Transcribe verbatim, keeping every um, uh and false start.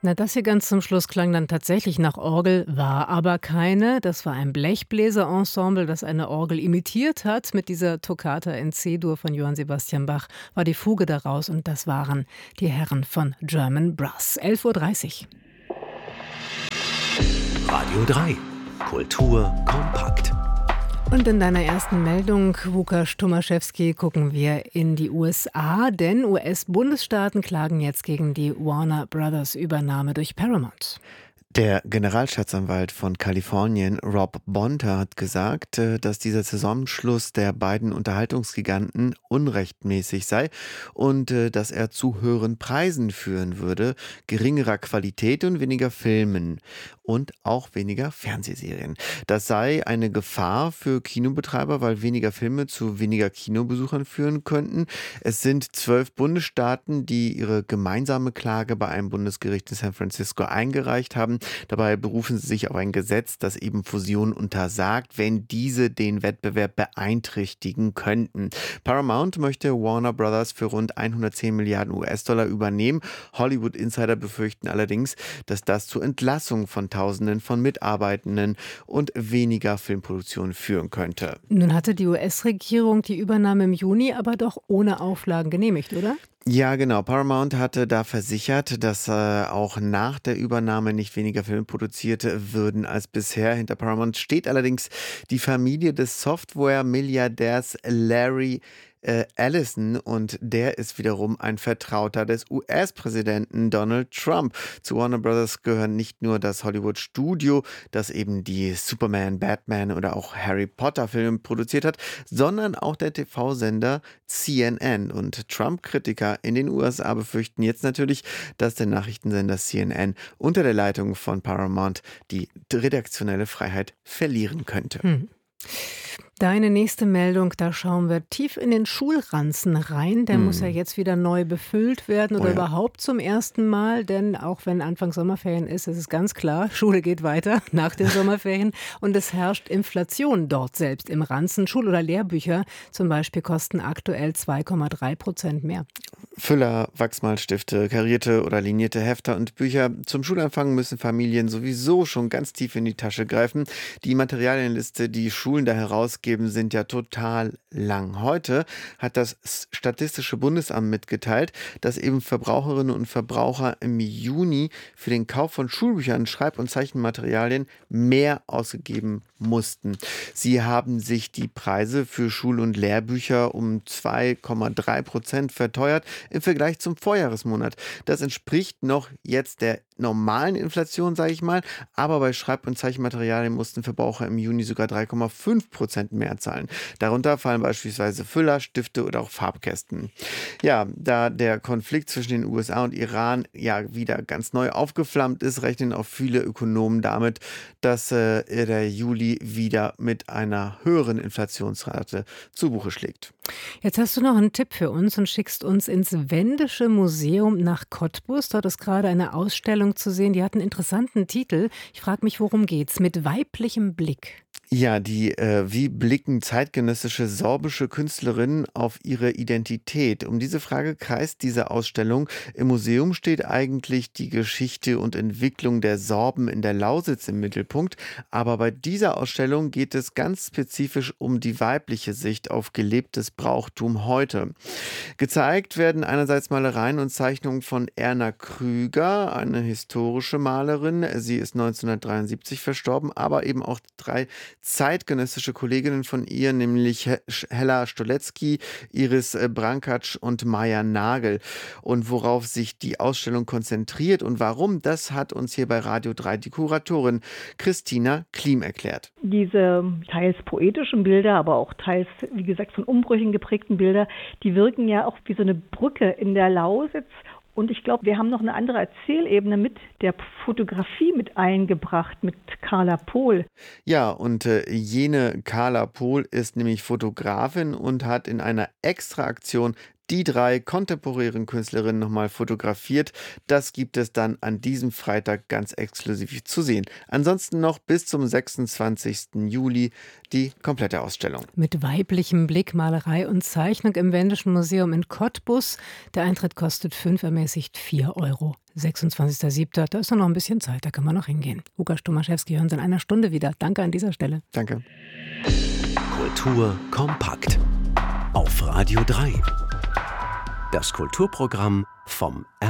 Na, das hier ganz zum Schluss klang dann tatsächlich nach Orgel, war aber keine. Das war ein Blechbläserensemble, das eine Orgel imitiert hat. Mit dieser Toccata in C-Dur von Johann Sebastian Bach war die Fuge daraus und das waren die Herren von German Brass. elf Uhr dreißig. Radio drei. Kultur kompakt. Und in deiner ersten Meldung, Łukasz Tomaszewski, gucken wir in die U S A, denn U S-Bundesstaaten klagen jetzt gegen die Warner Brothers Übernahme durch Paramount. Der Generalstaatsanwalt von Kalifornien, Rob Bonta, hat gesagt, dass dieser Zusammenschluss der beiden Unterhaltungsgiganten unrechtmäßig sei und dass er zu höheren Preisen führen würde, geringerer Qualität und weniger Filmen und auch weniger Fernsehserien. Das sei eine Gefahr für Kinobetreiber, weil weniger Filme zu weniger Kinobesuchern führen könnten. Es sind zwölf Bundesstaaten, die ihre gemeinsame Klage bei einem Bundesgericht in San Francisco eingereicht haben. Dabei berufen sie sich auf ein Gesetz, das eben Fusionen untersagt, wenn diese den Wettbewerb beeinträchtigen könnten. Paramount möchte Warner Brothers für rund hundertzehn Milliarden U S-Dollar übernehmen. Hollywood-Insider befürchten allerdings, dass das zu Entlassungen von Tausenden von Mitarbeitenden und weniger Filmproduktion führen könnte. Nun hatte die U S-Regierung die Übernahme im Juni aber doch ohne Auflagen genehmigt, oder? Ja, genau. Paramount hatte da versichert, dass äh, auch nach der Übernahme nicht weniger Filme produziert würden als bisher. Hinter Paramount steht allerdings die Familie des Software-Milliardärs Larry äh, Ellison und der ist wiederum ein Vertrauter des U S-Präsidenten Donald Trump. Zu Warner Brothers gehören nicht nur das Hollywood-Studio, das eben die Superman, Batman oder auch Harry Potter-Filme produziert hat, sondern auch der T V-Sender C N N. Und Trump-Kritiker in den U S A befürchten jetzt natürlich, dass der Nachrichtensender C N N unter der Leitung von Paramount die redaktionelle Freiheit verlieren könnte. Hm. Deine nächste Meldung, da schauen wir tief in den Schulranzen rein. Der hm. muss ja jetzt wieder neu befüllt werden oder oh ja. überhaupt zum ersten Mal. Denn auch wenn Anfang Sommerferien ist, ist es ganz klar, Schule geht weiter nach den Sommerferien. Und es herrscht Inflation dort selbst im Ranzen. Schul- oder Lehrbücher zum Beispiel kosten aktuell zwei Komma drei Prozent mehr. Füller, Wachsmalstifte, karierte oder linierte Hefter und Bücher. Zum Schulanfang müssen Familien sowieso schon ganz tief in die Tasche greifen. Die Materialienliste, die Schulen da herausgeben, sind ja total lang. Heute hat das Statistische Bundesamt mitgeteilt, dass eben Verbraucherinnen und Verbraucher im Juni für den Kauf von Schulbüchern, Schreib- und Zeichenmaterialien mehr ausgegeben mussten. Sie haben sich die Preise für Schul- und Lehrbücher um zwei Komma drei Prozent verteuert im Vergleich zum Vorjahresmonat. Das entspricht noch jetzt der normalen Inflation, sage ich mal, aber bei Schreib- und Zeichenmaterialien mussten Verbraucher im Juni sogar drei Komma fünf Prozent mehr zahlen. Darunter fallen beispielsweise Füller, Stifte oder auch Farbkästen. Ja, da der Konflikt zwischen den U S A und Iran ja wieder ganz neu aufgeflammt ist, rechnen auch viele Ökonomen damit, dass äh, der Juli wieder mit einer höheren Inflationsrate zu Buche schlägt. Jetzt hast du noch einen Tipp für uns und schickst uns ins Wendische Museum nach Cottbus. Dort ist gerade eine Ausstellung zu sehen, die hat einen interessanten Titel. Ich frage mich, worum geht's? Mit weiblichem Blick. Ja, die äh, wie blicken zeitgenössische sorbische Künstlerinnen auf ihre Identität? Um diese Frage kreist diese Ausstellung. Im Museum steht eigentlich die Geschichte und Entwicklung der Sorben in der Lausitz im Mittelpunkt. Aber bei dieser Ausstellung geht es ganz spezifisch um die weibliche Sicht auf gelebtes Brauchtum heute. Gezeigt werden einerseits Malereien und Zeichnungen von Erna Krüger, eine historische Malerin. Sie ist neunzehnhundertdreiundsiebzig verstorben, aber eben auch drei zeitgenössische Kolleginnen von ihr, nämlich Hella Stolecki, Iris Brankatsch und Maja Nagel. Und worauf sich die Ausstellung konzentriert und warum, das hat uns hier bei Radio drei die Kuratorin Christina Klim erklärt. Diese teils poetischen Bilder, aber auch teils, wie gesagt, von Umbrüchen geprägten Bilder, die wirken ja auch wie so eine Brücke in der Lausitz. Und ich glaube, wir haben noch eine andere Erzählebene mit der Fotografie mit eingebracht, mit Carla Pohl. Ja, und äh, jene Carla Pohl ist nämlich Fotografin und hat in einer Extraaktion die drei kontemporären Künstlerinnen nochmal fotografiert. Das gibt es dann an diesem Freitag ganz exklusiv zu sehen. Ansonsten noch bis zum sechsundzwanzigsten Juli die komplette Ausstellung. Mit weiblichem Blick, Malerei und Zeichnung im Wendischen Museum in Cottbus. Der Eintritt kostet fünf, ermäßigt vier Euro. sechsundzwanzigster siebter Da ist noch ein bisschen Zeit, da kann man noch hingehen. Łukasz Tomaszewski, hören Sie in einer Stunde wieder. Danke an dieser Stelle. Danke. Kultur kompakt. Auf Radio drei. Das Kulturprogramm vom